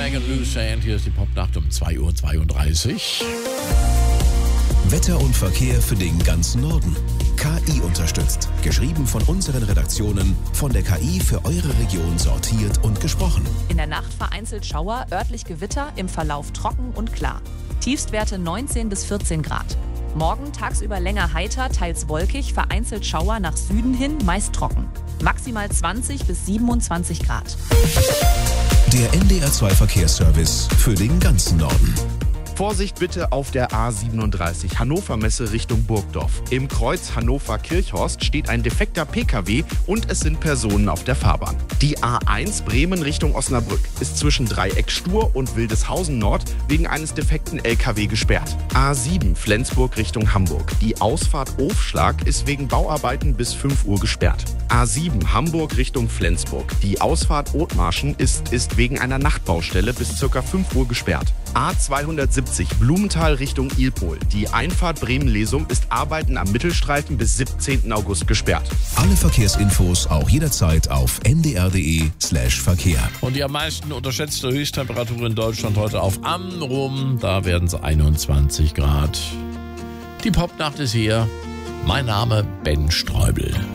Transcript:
Megan Lucent, hier ist die Popnacht um 2:32 Uhr. Wetter und Verkehr für den ganzen Norden. KI unterstützt. Geschrieben von unseren Redaktionen, von der KI für eure Region sortiert und gesprochen. In der Nacht vereinzelt Schauer, örtlich Gewitter, im Verlauf trocken und klar. Tiefstwerte 19 bis 14 Grad. Morgen tagsüber länger heiter, teils wolkig, vereinzelt Schauer nach Süden hin, meist trocken. Maximal 20 bis 27 Grad. Der NDR2 Verkehrsservice für den ganzen Norden. Vorsicht bitte auf der A37 Hannover Messe Richtung Burgdorf. Im Kreuz Hannover-Kirchhorst steht ein defekter PKW und es sind Personen auf der Fahrbahn. Die A1 Bremen Richtung Osnabrück ist zwischen Dreieck Stur und Wildeshausen Nord wegen eines defekten LKW gesperrt. A7 Flensburg Richtung Hamburg. Die Ausfahrt Ofschlag ist wegen Bauarbeiten bis 5 Uhr gesperrt. A7 Hamburg Richtung Flensburg. Die Ausfahrt Othmarschen ist wegen einer Nachtbaustelle bis ca. 5 Uhr gesperrt. A270 Blumenthal Richtung Ilpol. Die Einfahrt Bremen-Lesum ist Arbeiten am Mittelstreifen bis 17. August gesperrt. Alle Verkehrsinfos auch jederzeit auf ndr.de/Verkehr. Und die am meisten unterschätzte Höchsttemperatur in Deutschland heute auf Amrum. Da werden es 21 Grad. Die Popnacht ist hier. Mein Name Ben Streubel.